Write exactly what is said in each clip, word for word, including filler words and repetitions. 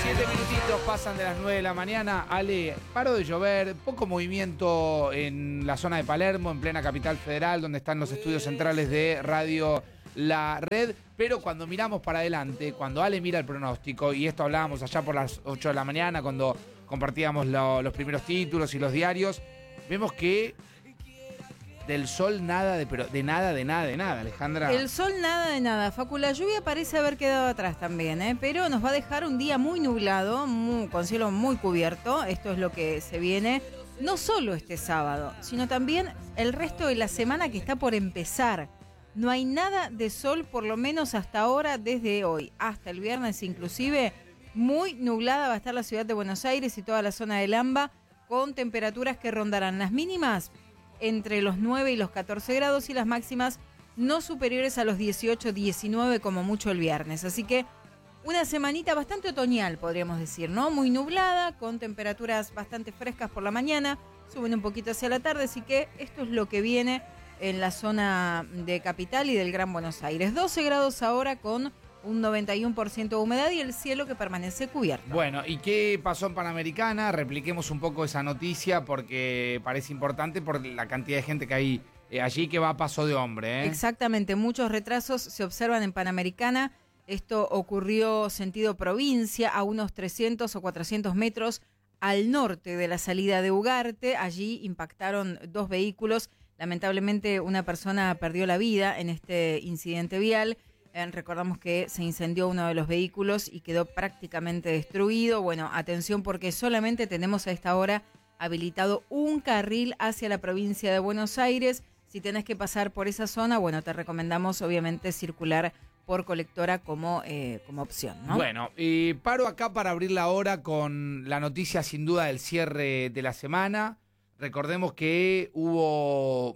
Siete minutitos pasan de las nueve de la mañana. Ale, paró de llover, poco movimiento en la zona de Palermo, en plena capital federal, donde están los estudios centrales de Radio La Red. Pero cuando miramos para adelante, cuando Ale mira el pronóstico, y esto hablábamos allá por las ocho de la mañana, cuando compartíamos lo, los primeros títulos y los diarios, vemos que del sol nada, de, pero de nada, de nada, de nada, Alejandra. El sol nada de nada, Facu. La lluvia parece haber quedado atrás también, ¿eh? Pero nos va a dejar un día muy nublado, muy, con cielo muy cubierto. Esto es lo que se viene, no solo este sábado, sino también el resto de la semana que está por empezar. No hay nada de sol, por lo menos hasta ahora, desde hoy hasta el viernes inclusive. Muy nublada va a estar la ciudad de Buenos Aires y toda la zona del AMBA, con temperaturas que rondarán las mínimas entre los nueve y los catorce grados y las máximas no superiores a los dieciocho, diecinueve como mucho el viernes. Así que una semanita bastante otoñal, podríamos decir, ¿no? Muy nublada, con temperaturas bastante frescas por la mañana, suben un poquito hacia la tarde, así que esto es lo que viene en la zona de Capital y del Gran Buenos Aires. doce grados ahora con un noventa y uno por ciento de humedad y el cielo que permanece cubierto. Bueno, ¿y qué pasó en Panamericana? Repliquemos un poco esa noticia porque parece importante por la cantidad de gente que hay eh, allí que va a paso de hombre, ¿eh? Exactamente, muchos retrasos se observan en Panamericana. Esto ocurrió sentido provincia, a unos trescientos o cuatrocientos metros al norte de la salida de Ugarte. Allí impactaron dos vehículos. Lamentablemente una persona perdió la vida en este incidente vial. Eh, recordamos que se incendió uno de los vehículos y quedó prácticamente destruido. Bueno, atención porque solamente tenemos a esta hora habilitado un carril hacia la provincia de Buenos Aires. Si tenés que pasar por esa zona, bueno, te recomendamos obviamente circular por Colectora como, eh, como opción, ¿no? Bueno, y paro acá para abrir la hora con la noticia sin duda del cierre de la semana. Recordemos que hubo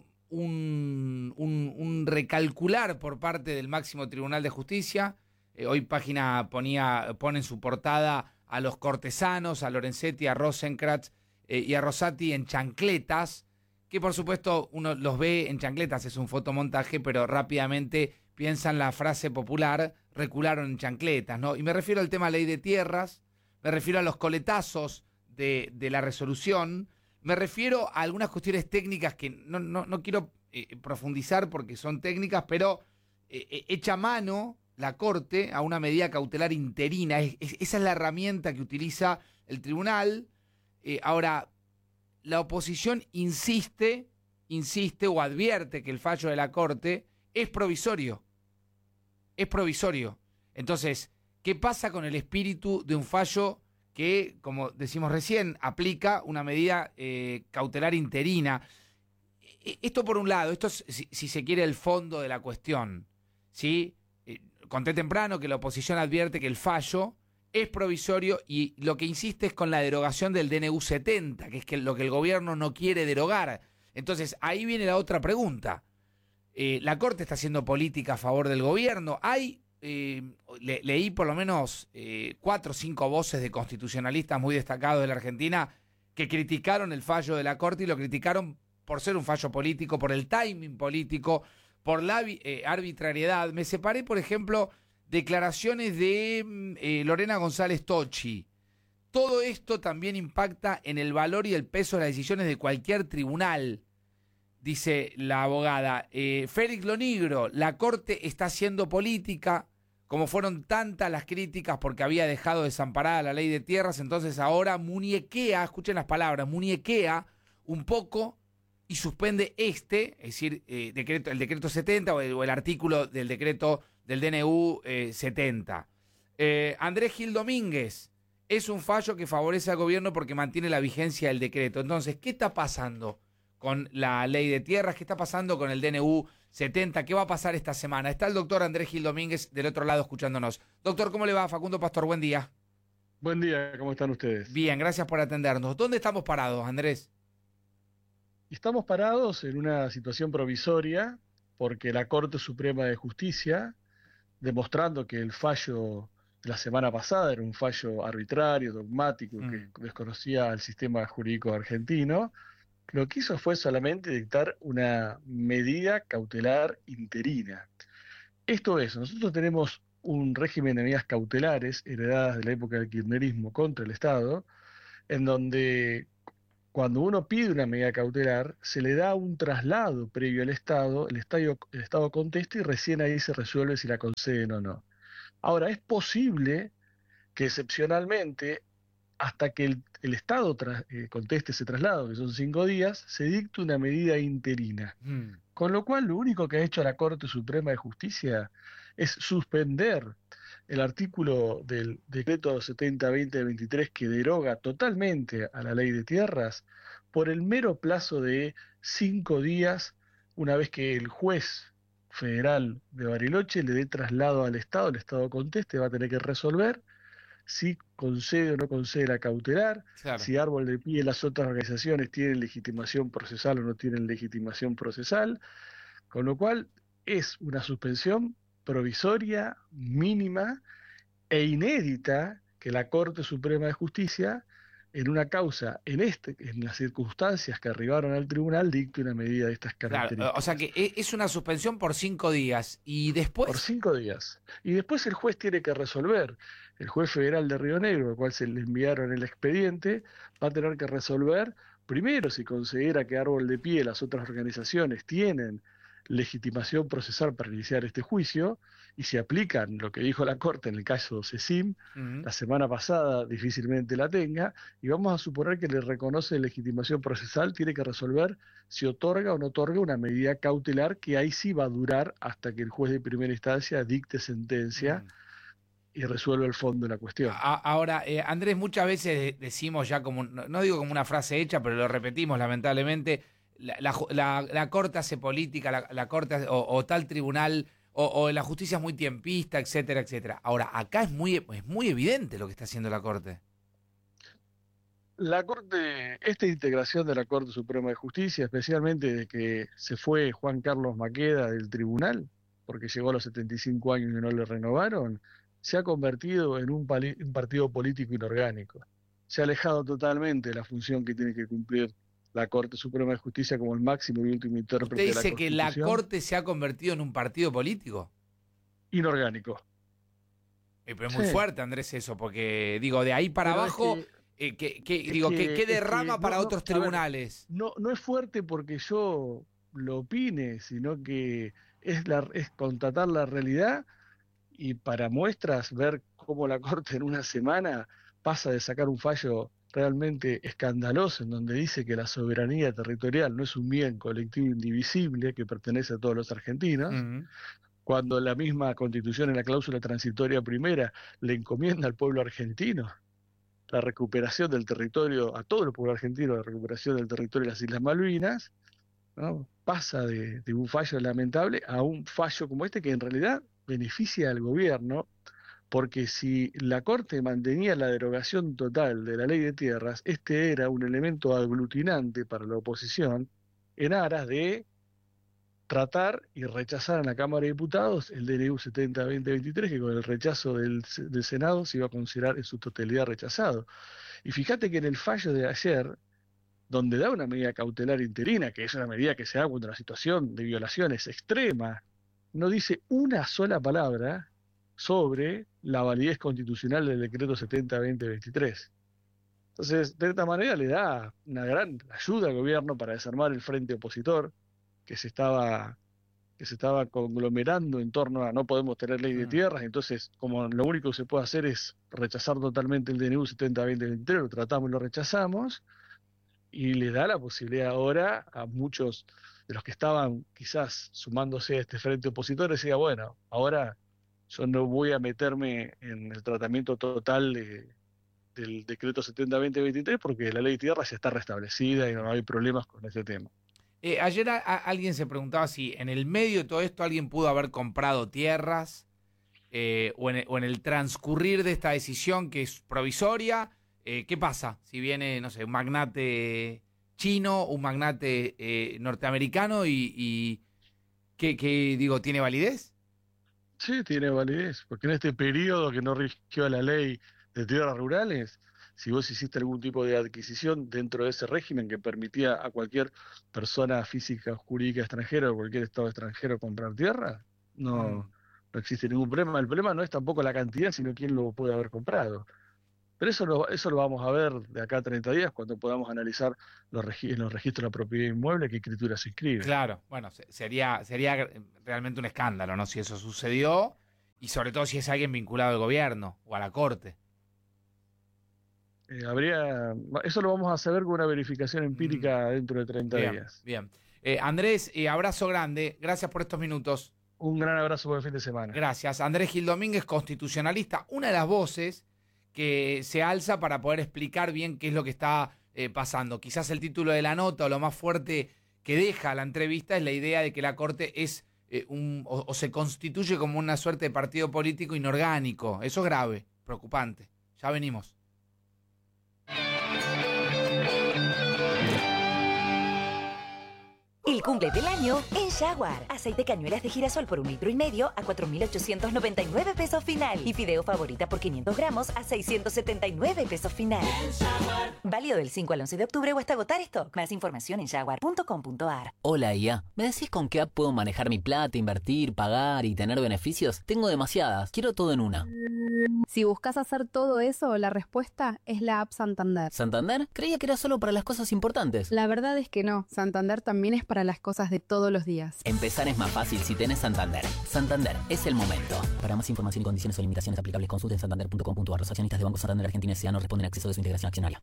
Un, un, un recalcular por parte del máximo Tribunal de Justicia. Eh, hoy Página ponía, pone en su portada a los cortesanos, a Lorenzetti, a Rosenkrantz eh, y a Rosati en chancletas, que por supuesto uno los ve en chancletas, es un fotomontaje, pero rápidamente piensan la frase popular, recularon en chancletas, ¿no? Y me refiero al tema ley de tierras, me refiero a los coletazos de, de la resolución. Me refiero a algunas cuestiones técnicas que no, no, no quiero eh, profundizar porque son técnicas, pero eh, echa mano la Corte a una medida cautelar interina. Es, es, esa es la herramienta que utiliza el tribunal. Eh, ahora, la oposición insiste, insiste o advierte que el fallo de la Corte es provisorio. Es provisorio. Entonces, ¿qué pasa con el espíritu de un fallo que, como decimos recién, aplica una medida eh, cautelar interina? Esto por un lado, esto es, si, si se quiere, el fondo de la cuestión, ¿sí? Eh, conté temprano que la oposición advierte que el fallo es provisorio y lo que insiste es con la derogación del D N U setenta, que es que lo que el gobierno no quiere derogar. Entonces, ahí viene la otra pregunta. Eh, la Corte está haciendo política a favor del gobierno. Hay Eh, le, leí por lo menos eh, cuatro o cinco voces de constitucionalistas muy destacados de la Argentina que criticaron el fallo de la Corte y lo criticaron por ser un fallo político, por el timing político, por la eh, arbitrariedad. Me separé, por ejemplo, declaraciones de eh, Lorena González Tocci. Todo esto también impacta en el valor y el peso de las decisiones de cualquier tribunal, dice la abogada. Eh, Félix Lonigro, la Corte está haciendo política. Como fueron tantas las críticas porque había dejado desamparada la ley de tierras, entonces ahora muñequea, escuchen las palabras, muñequea un poco y suspende este, es decir, eh, decreto, el decreto setenta o el, o el artículo del decreto del D N U eh, setenta. Eh, Andrés Gil Domínguez, es un fallo que favorece al gobierno porque mantiene la vigencia del decreto. Entonces, ¿qué está pasando con la ley de tierras? ¿Qué está pasando con el D N U setenta? ¿Qué va a pasar esta semana? Está el doctor Andrés Gil Domínguez del otro lado escuchándonos. Doctor, ¿cómo le va? Facundo Pastor, buen día. Buen día, ¿cómo están ustedes? Bien, gracias por atendernos. ¿Dónde estamos parados, Andrés? Estamos parados en una situación provisoria porque la Corte Suprema de Justicia, demostrando que el fallo de la semana pasada era un fallo arbitrario, dogmático, mm. que desconocía al sistema jurídico argentino, lo que hizo fue solamente dictar una medida cautelar interina. Esto es, nosotros tenemos un régimen de medidas cautelares heredadas de la época del kirchnerismo contra el Estado, en donde cuando uno pide una medida cautelar, se le da un traslado previo al Estado, el Estado, el Estado contesta y recién ahí se resuelve si la conceden o no. Ahora, es posible que excepcionalmente, hasta que el, el Estado tra- eh, conteste ese traslado, que son cinco días, se dicte una medida interina. Mm. Con lo cual, lo único que ha hecho la Corte Suprema de Justicia es suspender el artículo del decreto setenta veinte veintitrés que deroga totalmente a la ley de tierras por el mero plazo de cinco días, una vez que el juez federal de Bariloche le dé traslado al Estado, el Estado conteste, va a tener que resolver si concede o no concede la cautelar, Claro. si Árbol de Pie y las otras organizaciones tienen legitimación procesal o no tienen legitimación procesal, con lo cual es una suspensión provisoria, mínima e inédita que la Corte Suprema de Justicia, en una causa, en este, en las circunstancias que arribaron al tribunal, dicte una medida de estas Claro, características. o sea que e- es una suspensión por cinco días y después... Por cinco días. Y después el juez tiene que resolver. El juez federal de Río Negro, al cual se le enviaron el expediente, va a tener que resolver, primero, si considera que Árbol de Pie y las otras organizaciones tienen legitimación procesal para iniciar este juicio, y si aplican lo que dijo la Corte en el caso CECIM, Ujú. la semana pasada difícilmente la tenga, y vamos a suponer que le reconoce legitimación procesal, tiene que resolver si otorga o no otorga una medida cautelar que ahí sí va a durar hasta que el juez de primera instancia dicte sentencia Mm. y resuelva el fondo de la cuestión. A- Ahora, eh, Andrés, muchas veces de- decimos ya como, no, no digo como una frase hecha, pero lo repetimos lamentablemente, la, la, ju- la- la Corte hace política, la, la Corte hace- o, o tal tribunal, o, o la justicia es muy tiempista, etcétera, etcétera. Ahora, acá es muy, es muy evidente lo que está haciendo la Corte. La Corte, esta integración de la Corte Suprema de Justicia, especialmente de que se fue Juan Carlos Maqueda del tribunal, porque llegó a los setenta y cinco años y no le renovaron, se ha convertido en un, pali- un partido político inorgánico. Se ha alejado totalmente de la función que tiene que cumplir la Corte Suprema de Justicia como el máximo y último ¿Usted intérprete de la dice que la Constitución. Corte se ha convertido en un partido político? Inorgánico. Eh, pero es muy Sí. fuerte, Andrés, eso, porque digo, de ahí para Pero es abajo, que- eh, que, que- es digo, que- que, que es que derrama no- para no, otros a ver, tribunales. No, no es fuerte porque yo lo opine, sino que es, la, es constatar la realidad y para muestras ver cómo la Corte en una semana pasa de sacar un fallo realmente escandaloso en donde dice que la soberanía territorial no es un bien colectivo indivisible que pertenece a todos los argentinos, Ujú. cuando la misma Constitución en la cláusula transitoria primera le encomienda al pueblo argentino la recuperación del territorio, a todo el pueblo argentino, la recuperación del territorio de las Islas Malvinas, ¿no? Pasa de, de un fallo lamentable a un fallo como este que en realidad beneficia al gobierno, porque si la Corte mantenía la derogación total de la ley de tierras, este era un elemento aglutinante para la oposición en aras de tratar y rechazar en la Cámara de Diputados el D N U setenta veinte veintitrés, que con el rechazo del, del Senado se iba a considerar en su totalidad rechazado. Y fíjate que en el fallo de ayer, donde da una medida cautelar interina, que es una medida que se da cuando la situación de violación es extrema, no dice una sola palabra sobre la validez constitucional del decreto setenta veinte veintitrés. Entonces, de esta manera le da una gran ayuda al gobierno para desarmar el frente opositor, que se estaba que se estaba conglomerando en torno a no podemos tener ley de Mm. tierras, entonces como lo único que se puede hacer es rechazar totalmente el D N U setenta veinte veintitrés, lo tratamos y lo rechazamos, y le da la posibilidad ahora a muchos de los que estaban quizás sumándose a este frente opositor, decía, bueno, ahora yo no voy a meterme en el tratamiento total de, del decreto setenta veinte veintitrés porque la ley de tierras ya está restablecida y no hay problemas con ese tema. Eh, ayer a- a- alguien se preguntaba si en el medio de todo esto alguien pudo haber comprado tierras eh, o, en el, o en el transcurrir de esta decisión que es provisoria. Eh, ¿Qué pasa si viene, no sé, un magnate chino, un magnate eh, norteamericano y, y ¿qué, qué, digo, tiene validez? Sí, tiene validez, porque en este periodo que no rigió la ley de tierras rurales, si vos hiciste algún tipo de adquisición dentro de ese régimen que permitía a cualquier persona física o jurídica extranjera o cualquier estado extranjero comprar tierra, no, Mm. no existe ningún problema. El problema no es tampoco la cantidad, sino quién lo puede haber comprado. Pero eso lo, eso lo vamos a ver de acá a treinta días, cuando podamos analizar los regi- en los registros de la propiedad inmueble qué escritura se inscribe. Claro, bueno, sería, sería realmente un escándalo, ¿no? Si eso sucedió, y sobre todo si es alguien vinculado al gobierno o a la corte. Eh, habría, eso lo vamos a saber con una verificación empírica mm. dentro de treinta bien, días. Bien. Eh, Andrés, eh, abrazo grande. Gracias por estos minutos. Un gran abrazo por el fin de semana. Gracias. Andrés Gil Domínguez, constitucionalista, una de las voces que se alza para poder explicar bien qué es lo que está eh, pasando. Quizás el título de la nota o lo más fuerte que deja la entrevista es la idea de que la Corte es eh, un o, o se constituye como una suerte de partido político inorgánico. Eso es grave, preocupante. Ya venimos. El cumple del año en Jaguar. Aceite cañuelas de girasol por un litro y medio a cuatro mil ochocientos noventa y nueve pesos final. Y fideo favorita por quinientos gramos a seiscientos setenta y nueve pesos final. Válido del cinco al once de octubre o hasta agotar stock. Más información en jaguar punto com punto a r. Hola I A, ¿me decís con qué app puedo manejar mi plata, invertir, pagar y tener beneficios? Tengo demasiadas, quiero todo en una. Si buscas hacer todo eso, la respuesta es la app Santander. ¿Santander? Creía que era solo para las cosas importantes. La verdad es que no, Santander también es para las cosas de todos los días. Empezar es más fácil si tenés Santander. Santander, es el momento. Para más información y condiciones o limitaciones aplicables, consulten santander punto com punto a r. Los accionistas de Banco Santander Argentina S A no responden a acceso de su integración accionaria.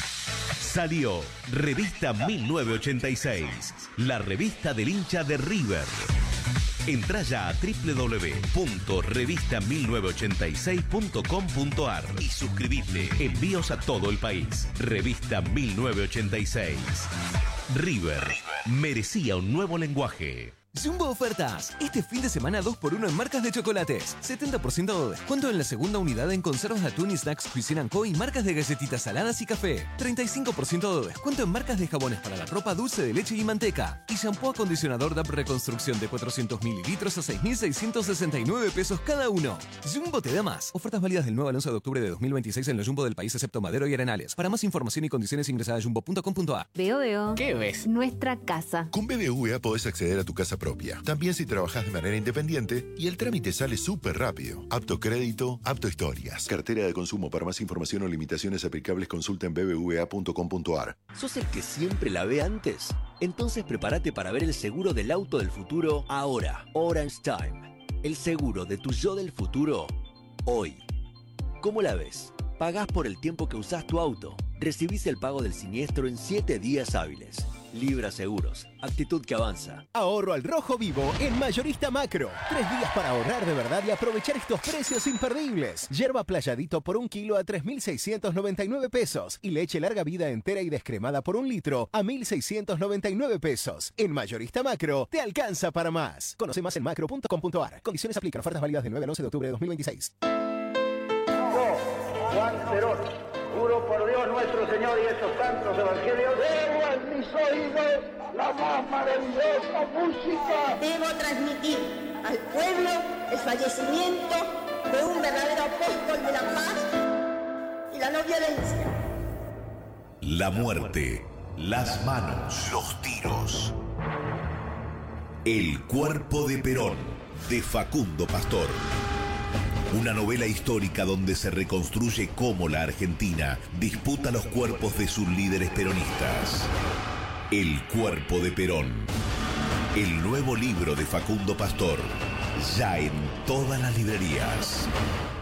Salió Revista mil novecientos ochenta y seis, la revista del hincha de River. Entrá ya a doble u doble u doble u punto revista mil novecientos ochenta y seis punto com punto a r y suscribite. Envíos a todo el país. Revista mil novecientos ochenta y seis. River merecía un nuevo lenguaje. Jumbo Ofertas. Este fin de semana dos por uno en marcas de chocolates. setenta por ciento de descuento en la segunda unidad en conservas de atún y snacks Cuisine and Co. y marcas de galletitas saladas y café. treinta y cinco por ciento de descuento en marcas de jabones para la ropa, dulce de leche y manteca. Y shampoo acondicionador D A P Reconstrucción de cuatrocientos mililitros a seis mil seiscientos sesenta y nueve pesos cada uno. Jumbo te da más. Ofertas válidas del nueve al once de octubre de dos mil veintiséis en los Jumbo del país excepto Madero y Arenales. Para más información y condiciones ingresa a jumbo punto com punto a r. Veo, veo. ¿Qué ves? Nuestra casa. Con B B V A podés acceder a tu casa propia. También si trabajas de manera independiente y el trámite sale súper rápido. Apto Crédito, Apto Historias. Cartera de consumo. Para más información o limitaciones aplicables consulta en b b v a punto com punto a r. ¿Sos el que siempre la ve antes? Entonces prepárate para ver el seguro del auto del futuro ahora. Orange Time. El seguro de tu yo del futuro hoy. ¿Cómo la ves? Pagás por el tiempo que usás tu auto. Recibís el pago del siniestro en siete días hábiles. Libra Seguros. Actitud que avanza. Ahorro al rojo vivo en Mayorista Macro. Tres días para ahorrar de verdad y aprovechar estos precios imperdibles. Yerba Playadito por un kilo a tres mil seiscientos noventa y nueve pesos. Y leche larga vida entera y descremada por un litro a mil seiscientos noventa y nueve pesos. En Mayorista Macro, te alcanza para más. Conoce más en macro punto com punto a r. Condiciones aplican. Ofertas válidas del nueve al once de octubre de dos mil veintiséis. Yo, Juan Perón, juro por Dios nuestro Señor y estos santos evangelios, debo en mis oídos la más maravillosa música. Debo transmitir al pueblo el fallecimiento de un verdadero apóstol de la paz y la no violencia. La muerte, las manos, los tiros. El cuerpo de Perón, de Facundo Pastor. Una novela histórica donde se reconstruye cómo la Argentina disputa los cuerpos de sus líderes peronistas. El cuerpo de Perón. El nuevo libro de Facundo Pastor. Ya en todas las librerías.